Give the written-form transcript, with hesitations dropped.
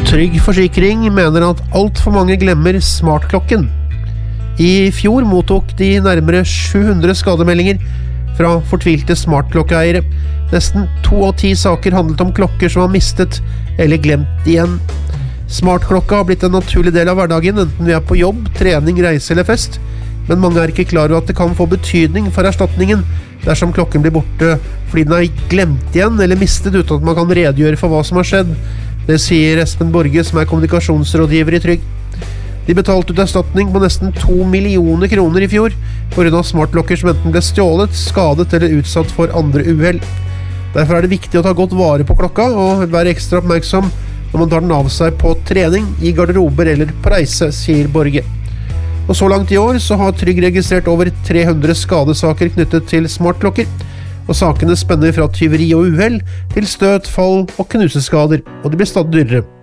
Trygg Forsikring mener at alt for mange glemmer smartklokken. I fjor mottok de nærmere 700 skademeldinger fra fortvilte smartklokkeeiere. Nesten 2 av 10 saker handlet om klokker som var mistet eller glemt igjen. Smartklokka har blitt en naturlig del av hverdagen, enten vi er på jobb, trening, reise eller fest. Men mange er ikke klar over at det kan få betydning for erstatningen dersom klokken blir borte fordi den er glemt igjen eller mistet uten at man kan redegjøre for hva som har skjedd. Det sier Espen Borge, som er kommunikasjonsrådgiver i Trygg. De betalte ut erstatning på nesten 2 millioner kroner i fjor på grunn av smartklokker som enten ble stjålet, skadet eller utsatt for andre uhell. Derfor er det viktig å ta godt vare på klokka og være ekstra oppmerksom når man tar den av seg på trening, i garderober eller på reise, sier Borge. Og så langt i år så har Trygg registrert over 300 skadesaker knyttet til smartklokker, og sakene spenner fra tyveri og uhell til støt, fall og knuseskader, og de blir stadig dyrere.